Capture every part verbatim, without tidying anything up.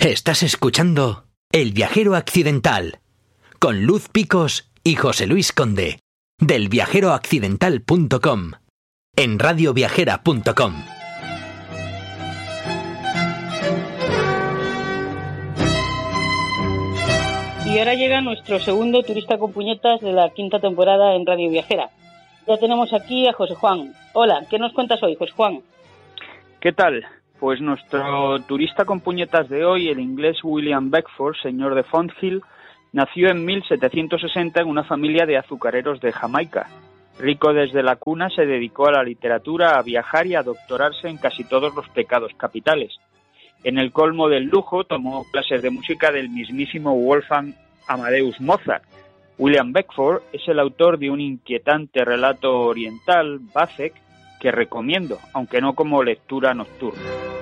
Estás escuchando El Viajero Accidental con Luz Picos y José Luis Conde del viajero accidental punto com en radio viajera punto com. Y ahora llega nuestro segundo turista con puñetas de la quinta temporada en Radio Viajera. Ya tenemos aquí a José Juan. Hola, ¿qué nos cuentas hoy, José Juan? ¿Qué tal? Pues nuestro turista con puñetas de hoy, el inglés William Beckford, señor de Fonthill, nació en mil setecientos sesenta en una familia de azucareros de Jamaica. Rico desde la cuna, se dedicó a la literatura, a viajar y a doctorarse en casi todos los pecados capitales. En el colmo del lujo, tomó clases de música del mismísimo Wolfgang Amadeus Mozart. William Beckford es el autor de un inquietante relato oriental, Vacek, que recomiendo, aunque no como lectura nocturna.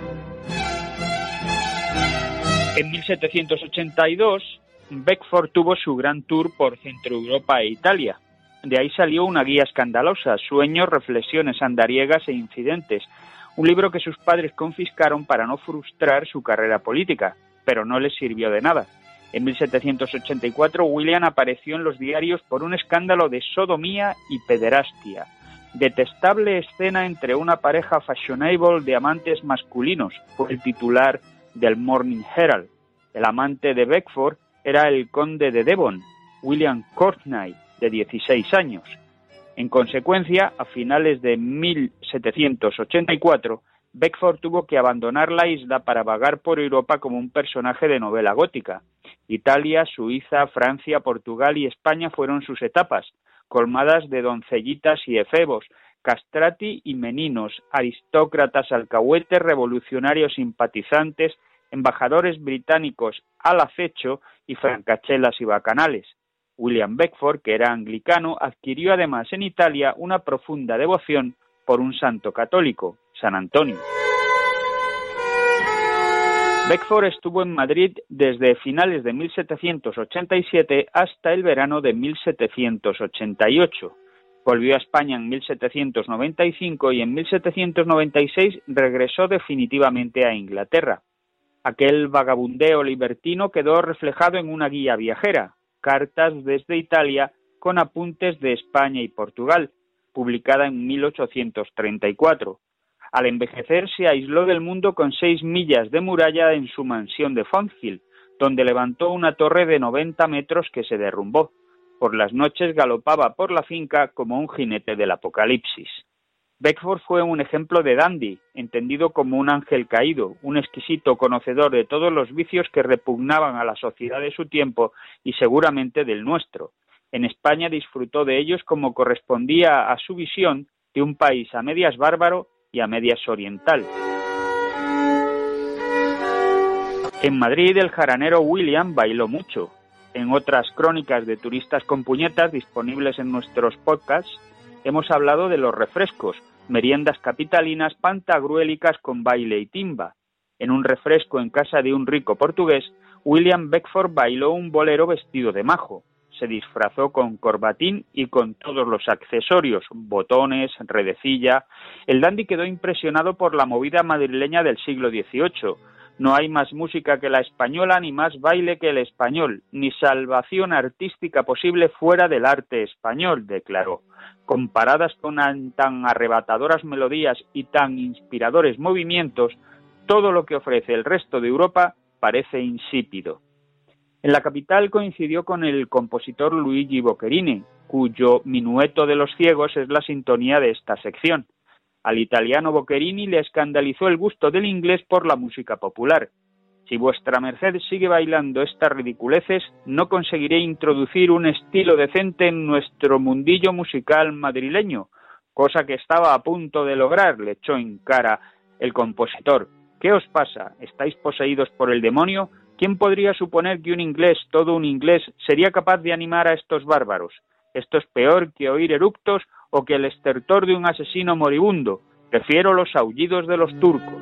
En mil setecientos ochenta y dos, Beckford tuvo su gran tour por Centroeuropa e Italia. De ahí salió una guía escandalosa, Sueños, reflexiones andariegas e incidentes, un libro que sus padres confiscaron para no frustrar su carrera política, pero no les sirvió de nada. En mil setecientos ochenta y cuatro, William apareció en los diarios por un escándalo de sodomía y pederastia. Detestable escena entre una pareja fashionable de amantes masculinos, fue el titular del Morning Herald. El amante de Beckford era el conde de Devon, William Courtney, de dieciséis años. En consecuencia, a finales de mil setecientos ochenta y cuatro, Beckford tuvo que abandonar la isla para vagar por Europa como un personaje de novela gótica. Italia, Suiza, Francia, Portugal y España fueron sus etapas, colmadas de doncellitas y efebos, castrati y meninos, aristócratas, alcahuetes, revolucionarios simpatizantes, embajadores británicos al acecho y francachelas y bacanales. William Beckford, que era anglicano, adquirió además en Italia una profunda devoción por un santo católico, San Antonio. Beckford estuvo en Madrid desde finales de mil setecientos ochenta y siete hasta el verano de mil setecientos ochenta y ocho. Volvió a España en mil setecientos noventa y cinco y en mil setecientos noventa y seis regresó definitivamente a Inglaterra. Aquel vagabundeo libertino quedó reflejado en una guía viajera, Cartas desde Italia con apuntes de España y Portugal, publicada en mil ochocientos treinta y cuatro. Al envejecer se aisló del mundo con seis millas de muralla en su mansión de Fonthill, donde levantó una torre de noventa metros que se derrumbó. Por las noches galopaba por la finca como un jinete del apocalipsis. Beckford fue un ejemplo de dandy, entendido como un ángel caído, un exquisito conocedor de todos los vicios que repugnaban a la sociedad de su tiempo y seguramente del nuestro. En España disfrutó de ellos como correspondía a su visión de un país a medias bárbaro y a medias oriental. En Madrid el jaranero William bailó mucho. En otras crónicas de turistas con puñetas disponibles en nuestros podcasts, hemos hablado de los refrescos, meriendas capitalinas pantagruélicas con baile y timba. En un refresco en casa de un rico portugués, William Beckford bailó un bolero vestido de majo. Se disfrazó con corbatín y con todos los accesorios, botones, redecilla. El dandy quedó impresionado por la movida madrileña del siglo dieciocho. No hay más música que la española, ni más baile que el español, ni salvación artística posible fuera del arte español, declaró. Comparadas con tan arrebatadoras melodías y tan inspiradores movimientos, todo lo que ofrece el resto de Europa parece insípido. En la capital coincidió con el compositor Luigi Boccherini, cuyo Minueto de los ciegos es la sintonía de esta sección. Al italiano Boccherini le escandalizó el gusto del inglés por la música popular. Si vuestra merced sigue bailando estas ridiculeces, no conseguiré introducir un estilo decente en nuestro mundillo musical madrileño, cosa que estaba a punto de lograr, le echó en cara el compositor. ¿Qué os pasa? ¿Estáis poseídos por el demonio? ¿Quién podría suponer que un inglés, todo un inglés, sería capaz de animar a estos bárbaros? Esto es peor que oír eructos o que el estertor de un asesino moribundo. Prefiero los aullidos de los turcos.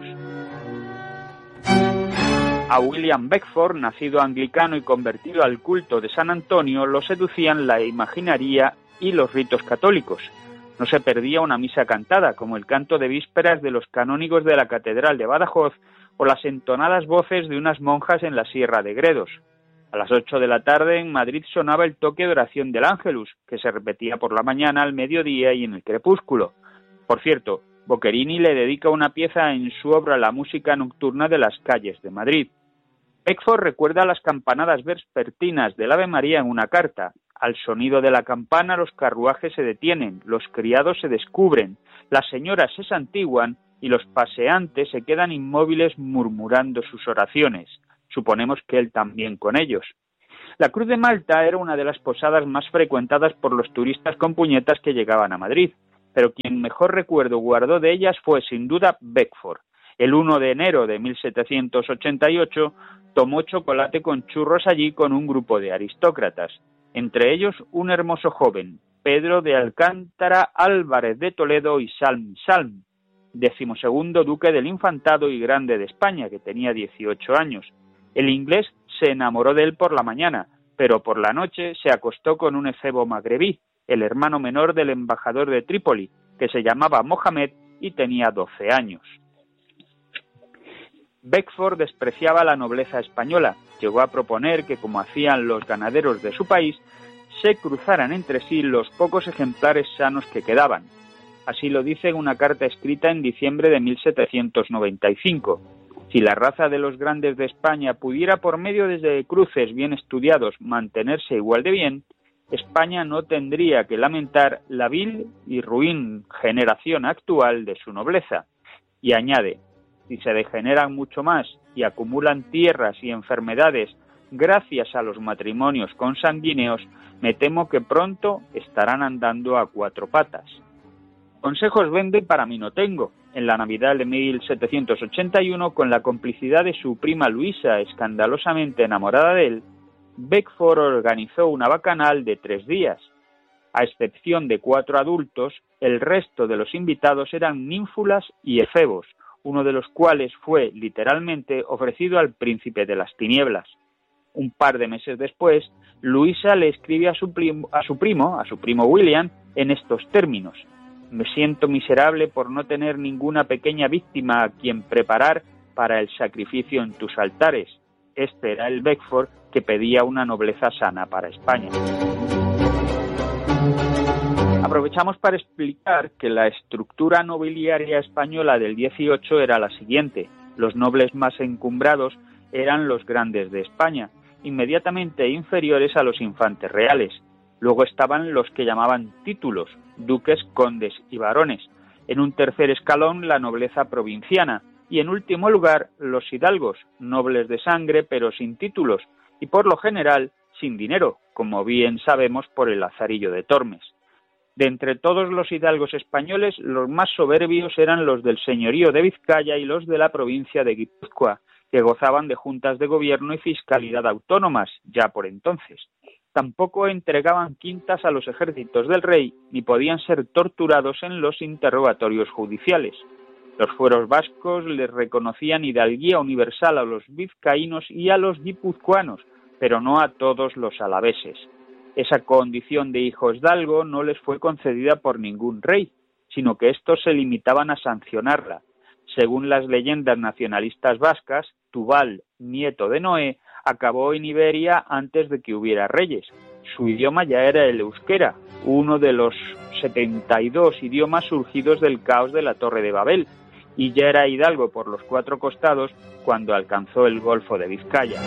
A William Beckford, nacido anglicano y convertido al culto de San Antonio, lo seducían la imaginería y los ritos católicos. No se perdía una misa cantada, como el canto de vísperas de los canónigos de la Catedral de Badajoz o las entonadas voces de unas monjas en la Sierra de Gredos. A las ocho de la tarde en Madrid sonaba el toque de oración del Ángelus, que se repetía por la mañana, al mediodía y en el crepúsculo. Por cierto, Boccherini le dedica una pieza en su obra La música nocturna de las calles de Madrid. Beckford recuerda las campanadas vespertinas del Ave María en una carta. Al sonido de la campana los carruajes se detienen, los criados se descubren, las señoras se santiguan y los paseantes se quedan inmóviles murmurando sus oraciones. Suponemos que él también con ellos. La Cruz de Malta era una de las posadas más frecuentadas por los turistas con puñetas que llegaban a Madrid, pero quien mejor recuerdo guardó de ellas fue sin duda Beckford. El primero de enero de mil setecientos ochenta y ocho tomó chocolate con churros allí con un grupo de aristócratas, entre ellos un hermoso joven, Pedro de Alcántara Álvarez de Toledo y Salm Salm, decimosegundo duque del Infantado y Grande de España, que tenía dieciocho años. El inglés se enamoró de él por la mañana, pero por la noche se acostó con un efebo magrebí, el hermano menor del embajador de Trípoli, que se llamaba Mohamed y tenía doce años. Beckford despreciaba la nobleza española. Llegó a proponer que, como hacían los ganaderos de su país, se cruzaran entre sí los pocos ejemplares sanos que quedaban. Así lo dice en una carta escrita en diciembre de mil setecientos noventa y cinco. Si la raza de los grandes de España pudiera, por medio de cruces bien estudiados, mantenerse igual de bien, España no tendría que lamentar la vil y ruin generación actual de su nobleza. Y añade, si se degeneran mucho más y acumulan tierras y enfermedades gracias a los matrimonios consanguíneos, me temo que pronto estarán andando a cuatro patas. Consejos vende para mí no tengo. En la Navidad de mil setecientos ochenta y uno, con la complicidad de su prima Luisa, escandalosamente enamorada de él, Beckford organizó una bacanal de tres días. A excepción de cuatro adultos, el resto de los invitados eran ninfulas y efebos, uno de los cuales fue, literalmente, ofrecido al príncipe de las tinieblas. Un par de meses después, Luisa le escribe a su primo, a su primo, a su primo William, en estos términos: me siento miserable por no tener ninguna pequeña víctima a quien preparar para el sacrificio en tus altares. Este era el Beckford que pedía una nobleza sana para España. Aprovechamos para explicar que la estructura nobiliaria española del dieciocho era la siguiente. Los nobles más encumbrados eran los grandes de España, inmediatamente inferiores a los infantes reales. Luego estaban los que llamaban títulos, duques, condes y varones. En un tercer escalón, la nobleza provinciana. Y en último lugar, los hidalgos, nobles de sangre pero sin títulos, y por lo general sin dinero, como bien sabemos por el Lazarillo de Tormes. De entre todos los hidalgos españoles, los más soberbios eran los del señorío de Vizcaya y los de la provincia de Guipúzcoa, que gozaban de juntas de gobierno y fiscalidad autónomas, ya por entonces. Tampoco entregaban quintas a los ejércitos del rey, ni podían ser torturados en los interrogatorios judiciales. Los fueros vascos les reconocían hidalguía universal a los vizcaínos y a los guipuzcoanos, pero no a todos los alaveses. Esa condición de hijos hidalgo no les fue concedida por ningún rey, sino que estos se limitaban a sancionarla. Según las leyendas nacionalistas vascas, Tubal, nieto de Noé, acabó en Iberia antes de que hubiera reyes. Su idioma ya era el euskera, uno de los setenta y dos idiomas surgidos del caos de la Torre de Babel, y ya era hidalgo por los cuatro costados cuando alcanzó el Golfo de Vizcaya.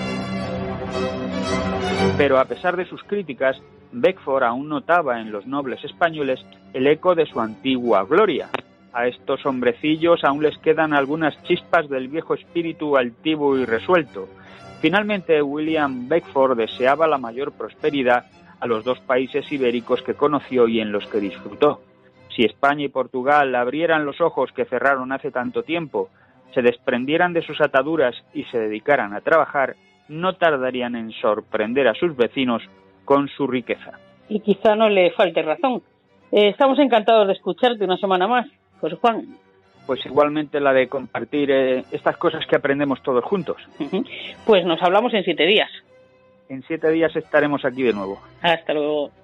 Pero a pesar de sus críticas, Beckford aún notaba en los nobles españoles el eco de su antigua gloria. A estos hombrecillos aún les quedan algunas chispas del viejo espíritu altivo y resuelto. Finalmente, William Beckford deseaba la mayor prosperidad a los dos países ibéricos que conoció y en los que disfrutó. Si España y Portugal abrieran los ojos que cerraron hace tanto tiempo, se desprendieran de sus ataduras y se dedicaran a trabajar, no tardarían en sorprender a sus vecinos con su riqueza. Y quizá no le falte razón. Eh, estamos encantados de escucharte una semana más, José Juan. Pues igualmente la de compartir eh, estas cosas que aprendemos todos juntos. Pues nos hablamos en siete días. En siete días estaremos aquí de nuevo. Hasta luego.